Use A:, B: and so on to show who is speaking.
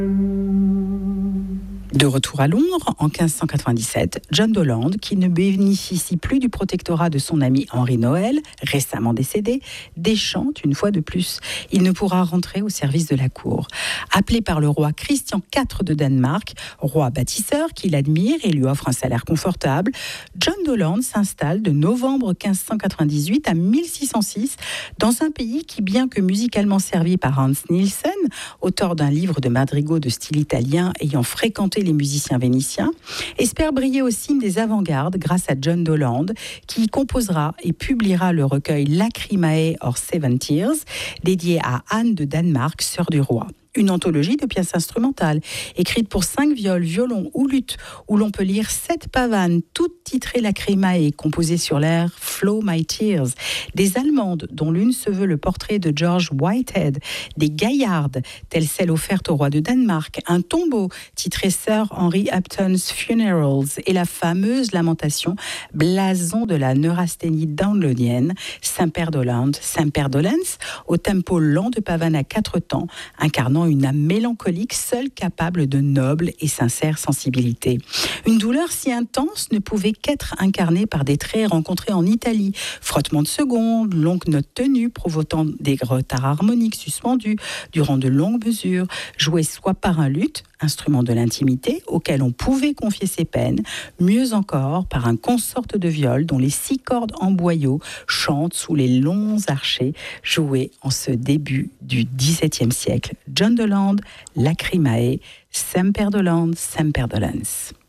A: De retour à Londres, en 1597, John Doland, qui ne bénéficie plus du protectorat de son ami Henri Noël, récemment décédé, déchante une fois de plus. Il ne pourra rentrer au service de la cour. Appelé par le roi Christian IV de Danemark, roi bâtisseur qu'il admire et lui offre un salaire confortable, John Doland s'installe de novembre 1598 à 1606 dans un pays qui, bien que musicalement servi par Hans Nielsen, auteur d'un livre de madrigaux de style italien ayant fréquenté les musiciens vénitiens, espère briller au cime des avant-gardes grâce à John Doland, qui composera et publiera le recueil Lacrimae or Seven Tears, dédié à Anne de Danemark, sœur du roi. Une anthologie de pièces instrumentales, écrite pour 5 viols, violons ou luttes, où l'on peut lire 7 pavanes, toutes titrées Lacrimae, composées sur l'air Flow My Tears, des Allemandes, dont l'une se veut le portrait de George Whitehead, des gaillardes, telles celles offertes au roi de Danemark, un tombeau, titré Sir Henry Upton's Funerals, et la fameuse lamentation, blason de la neurasthénie downloadienne, Saint-Père Doland, Saint-Père Dolens, au tempo lent de pavane à 4 temps, incarnant une âme mélancolique, seule capable de noble et sincère sensibilité. Une douleur si intense ne pouvait qu'être incarnée par des traits rencontrés en Italie. Frottement de secondes, longues notes tenues, provoquant des retards harmoniques suspendus durant de longues mesures, jouées soit par un luth, instrument de l'intimité, auquel on pouvait confier ses peines, mieux encore par un consorte de viol dont les 6 cordes en boyau chantent sous les longs archets, joués en ce début du XVIIe siècle. John Doland, Lacrimae, Semper Doland, Semper Dolens.